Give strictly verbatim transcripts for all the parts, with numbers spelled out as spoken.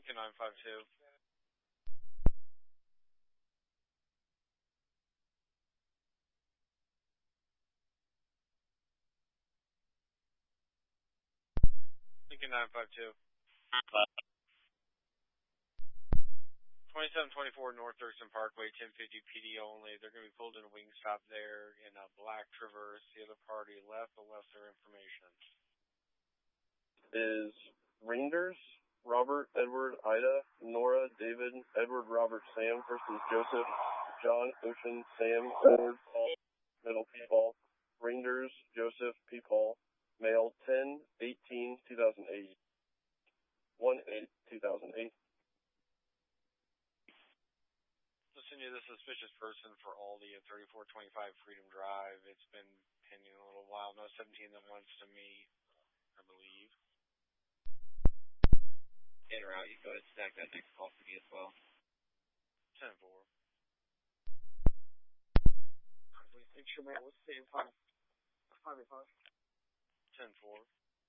Lincoln nine five two. Lincoln nine five two. twenty-seven twenty-four North Thurston Parkway, ten fifty P D only. They're going to be pulled in a Wingstop there in a black Traverse. The other party left, but left their information. Is Reinders, Robert, Edward, Ida, Nora, David, Edward, Robert, Sam versus Joseph, John, Ocean, Sam, Edward, Paul, middle P. Paul, Reinders, Joseph, P. Paul, male ten eighteen two thousand eight. one eight two thousand eight. Listen to the suspicious person for Aldi at thirty-four twenty-five Freedom Drive. It's been pending a little while. No seventeen that wants to meet, I believe. In route, you go ahead and stack that next call for me as well. ten four. Make sure man was staying five. five five. ten four.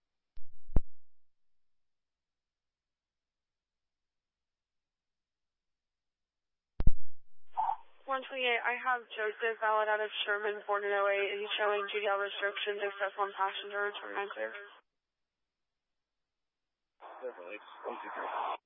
one twenty-eight, I have Joseph valid out of Sherman, born in oh eight, and he's showing G D L restrictions except one passenger, return answer. Definitely. one two three.